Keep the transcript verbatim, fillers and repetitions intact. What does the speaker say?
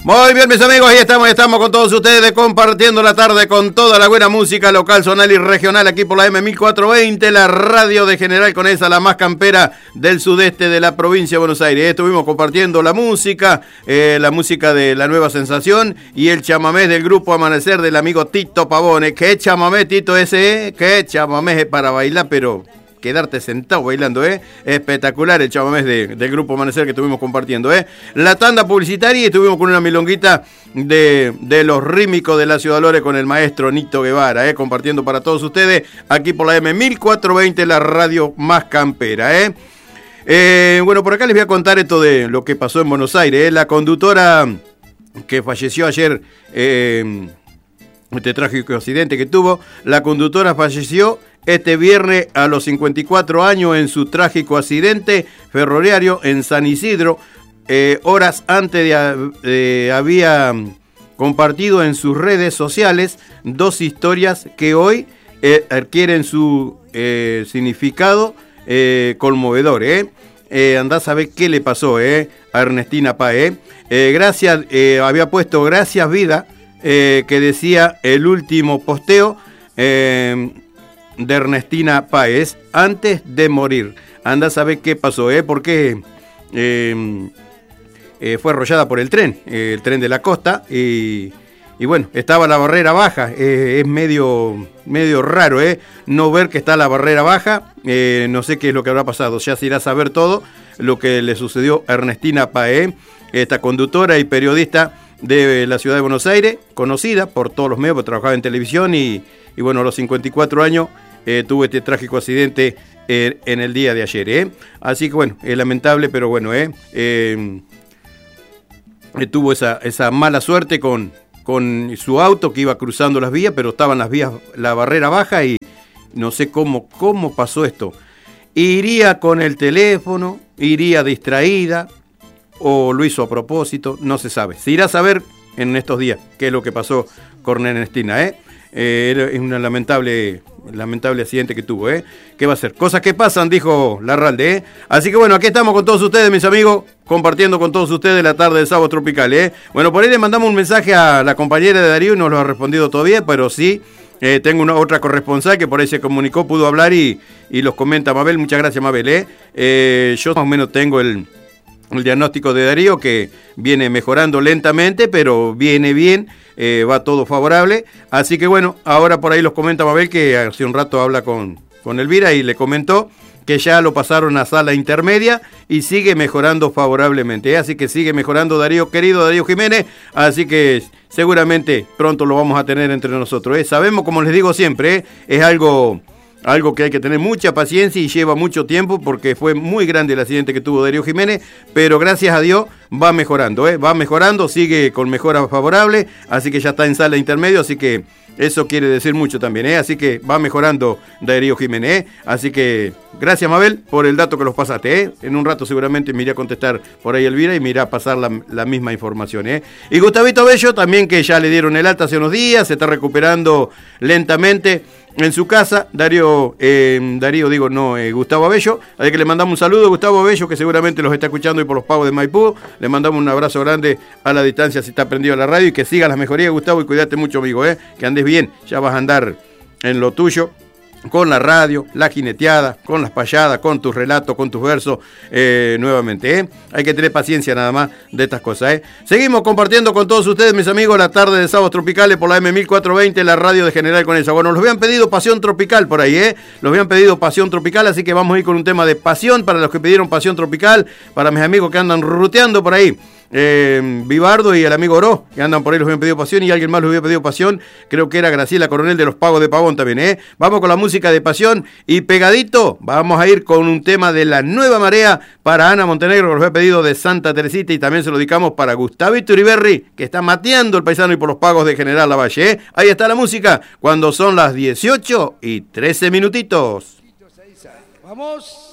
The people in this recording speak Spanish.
Muy bien, mis amigos, ahí estamos, estamos con todos ustedes compartiendo la tarde con toda la buena música local, zonal y regional aquí por la eme mil cuatrocientos veinte, la radio de General Conesa, la más campera del sudeste de la provincia de Buenos Aires. Estuvimos compartiendo la música, eh, la música de La Nueva Sensación y el chamamé del grupo Amanecer del amigo Tito Pavone. ¿Qué chamamé, Tito, ese? Eh? ¿Qué chamamé para bailar, pero quedarte sentado bailando, ¿eh? Espectacular el chamamés de, del grupo Amanecer que estuvimos compartiendo, ¿eh? La tanda publicitaria y estuvimos con una milonguita de, de los rítmicos de la Ciudad Lore con el maestro Nito Guevara, ¿eh? Compartiendo para todos ustedes aquí por la eme mil cuatrocientos veinte, la radio más campera, ¿eh? Eh, bueno, por acá les voy a contar esto de lo que pasó en Buenos Aires, ¿eh? La conductora que falleció ayer, eh, este trágico accidente que tuvo, la conductora falleció este viernes a los cincuenta y cuatro años en su trágico accidente ferroviario en San Isidro. Eh, horas antes de, eh, había compartido en sus redes sociales dos historias que hoy eh, adquieren su eh, significado eh, conmovedor. ¿eh? Eh, andá a saber qué le pasó eh, a Ernestina Páez. Eh, gracias, eh, había puesto gracias vida, eh, que decía el último posteo eh, de Ernestina Páez antes de morir. Anda a saber qué pasó, ¿eh? Porque eh, eh, fue arrollada por el tren, eh, el tren de la costa, y, y bueno, estaba la barrera baja. Eh, es medio, medio raro, ¿eh? No ver que está la barrera baja. Eh, no sé qué es lo que habrá pasado. Ya se irá a saber todo lo que le sucedió a Ernestina Páez, esta conductora y periodista de la ciudad de Buenos Aires, conocida por todos los medios, porque trabajaba en televisión y, y bueno, a los cincuenta y cuatro años eh, tuvo este trágico accidente eh, en el día de ayer. ¿eh? Así que bueno, es lamentable, pero bueno, eh, eh, tuvo esa, esa mala suerte con, con su auto que iba cruzando las vías, pero estaban las vías, la barrera baja y no sé cómo, cómo pasó esto. Iría con el teléfono, iría distraída, o lo hizo a propósito, no se sabe. Se irá a saber en estos días qué es lo que pasó con Ernestina, ¿eh? Eh, es un lamentable, lamentable accidente que tuvo, ¿eh? ¿Qué va a ser? Cosas que pasan, dijo Larralde, ¿eh? Así que bueno, aquí estamos con todos ustedes, mis amigos, compartiendo con todos ustedes la tarde de Sábado Tropical, ¿eh? Bueno, por ahí le mandamos un mensaje a la compañera de Darío y no lo ha respondido todavía, pero sí, eh, tengo una otra corresponsal que por ahí se comunicó, pudo hablar y, y los comenta Mabel. Muchas gracias, Mabel, ¿eh? Eh, yo más o menos tengo el... el diagnóstico de Darío, que viene mejorando lentamente, pero viene bien, eh, va todo favorable. Así que bueno, ahora por ahí los comenta Mabel, que hace un rato habla con, con Elvira y le comentó que ya lo pasaron a sala intermedia y sigue mejorando favorablemente. ¿eh? Así que sigue mejorando Darío, querido Darío Jiménez, así que seguramente pronto lo vamos a tener entre nosotros. ¿eh? Sabemos, como les digo siempre, ¿eh? es algo... Algo que hay que tener mucha paciencia y lleva mucho tiempo porque fue muy grande el accidente que tuvo Darío Jiménez, pero gracias a Dios va mejorando, ¿eh? va mejorando, sigue con mejora favorable, así que ya está en sala intermedio, así que eso quiere decir mucho también, ¿eh? así que va mejorando Darío Jiménez, ¿eh? así que gracias Mabel por el dato que los pasaste, ¿eh? en un rato seguramente me irá a contestar por ahí Elvira y me irá a pasar la, la misma información. ¿eh? Y Gustavito Bello también, que ya le dieron el alta hace unos días, se está recuperando lentamente en su casa. Darío, eh, Darío digo, no, eh, Gustavo Abello, así que le mandamos un saludo a Gustavo Abello, que seguramente los está escuchando hoy por los pagos de Maipú. Le mandamos un abrazo grande a la distancia si está prendido a la radio y que siga las mejorías, Gustavo, y cuídate mucho, amigo, eh, que andes bien, ya vas a andar en lo tuyo, con la radio, la jineteada, con las payadas, con tus relatos, con tus versos, eh, nuevamente, ¿eh? Hay que tener paciencia nada más de estas cosas, ¿eh? Seguimos compartiendo con todos ustedes, mis amigos, la tarde de Sábados Tropicales por la eme mil cuatrocientos veinte, la radio de General Conesa. Bueno, los habían pedido Pasión Tropical por ahí, ¿eh? Los habían pedido Pasión Tropical, así que vamos a ir con un tema de pasión para los que pidieron Pasión Tropical, para mis amigos que andan ruteando por ahí. Eh, Vivardo y el amigo Oro, que andan por ahí, los habían pedido pasión, y alguien más los había pedido pasión, creo que era Graciela Coronel de los Pagos de Pavón también, ¿eh? Vamos con la música de pasión y pegadito, vamos a ir con un tema de La Nueva Marea para Ana Montenegro, que los había pedido de Santa Teresita, y también se lo dedicamos para Gustavito Uriberri, que está mateando el paisano y por los Pagos de General Lavalle, ¿eh? Ahí está la música, cuando son las dieciocho y trece minutitos. Vamos.